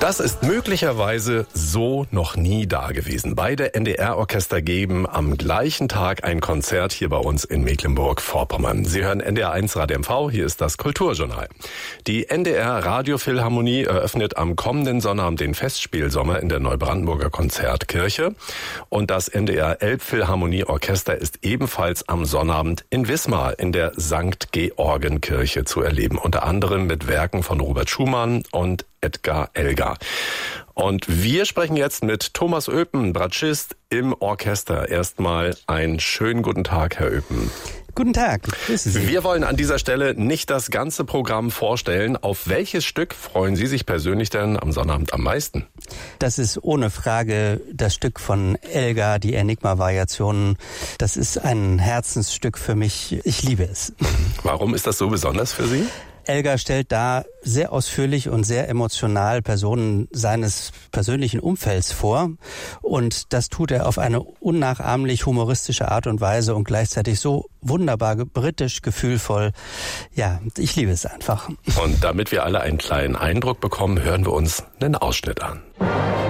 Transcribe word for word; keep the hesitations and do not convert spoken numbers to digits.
Das ist möglicherweise so noch nie dagewesen. Beide N D R-Orchester geben am gleichen Tag ein Konzert hier bei uns in Mecklenburg-Vorpommern. Sie hören N D R eins Radio M V, hier ist das Kulturjournal. Die N D R-Radiophilharmonie eröffnet am kommenden Sonnabend den Festspielsommer in der Neubrandenburger Konzertkirche. Und das N D R Elbphilharmonie-Orchester ist ebenfalls am Sonnabend in Wismar in der Sankt Georgenkirche zu erleben. Unter anderem mit Werken von Robert Schumann und Edgar Elgar. Und wir sprechen jetzt mit Thomas Oepen, Bratschist im Orchester. Erstmal einen schönen guten Tag, Herr Oepen. Guten Tag, grüße Sie. Wir wollen an dieser Stelle nicht das ganze Programm vorstellen. Auf welches Stück freuen Sie sich persönlich denn am Sonnabend am meisten? Das ist ohne Frage das Stück von Elgar, die Enigma-Variationen. Das ist ein Herzensstück für mich. Ich liebe es. Warum ist das so besonders für Sie? Elgar stellt da sehr ausführlich und sehr emotional Personen seines persönlichen Umfelds vor. Und das tut er auf eine unnachahmlich humoristische Art und Weise und gleichzeitig so wunderbar britisch, gefühlvoll. Ja, ich liebe es einfach. Und damit wir alle einen kleinen Eindruck bekommen, hören wir uns einen Ausschnitt an.